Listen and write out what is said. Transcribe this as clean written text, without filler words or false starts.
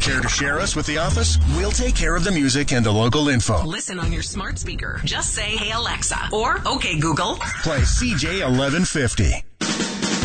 Care to share us with the office? We'll take care of the music and the local info. Listen on your smart speaker. Just say, "Hey Alexa," or "Okay Google." Play CJ 1150.